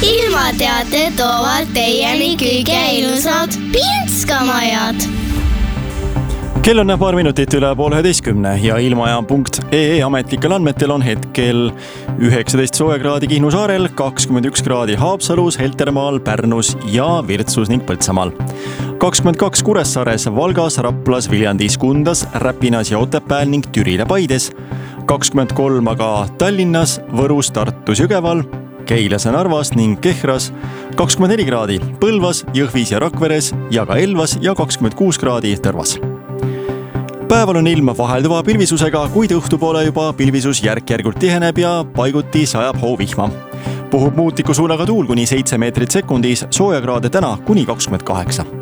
ilmateate toovad teieni kõige ilusad Pinskamajad. Kell on paar minutit üle 10:30 ja ilmajaam.ee ametlikel andmetel on hetkel 19 soojakraadi Kihnu saarel, 21 kraadi Haapsalus, Heltermaal, Pärnus ja Virtsus ning Põltsamaal. 22 Kuressaares, Valgas, Raplas, Viljandis, Kundas, Räpinas ja Otepääl ning Türil ja Paides. 23 aga Tallinnas, Võrus, Tartus, Jõgeval, Keilas ja Narvas ning Kehras. 24 kraadi Põlvas, Jõhvis ja Rakveres ja ka Elvas ja 26 kraadi Tõrvas. Päeval on ilm vahelduva pilvisusega, kuid õhtupoole juba pilvisus järk-järgult tiheneb ja paiguti sajab hoovihma. Puhub muutliku suunaga tuul kuni 7 meetrit sekundis, soojakraade täna kuni 28.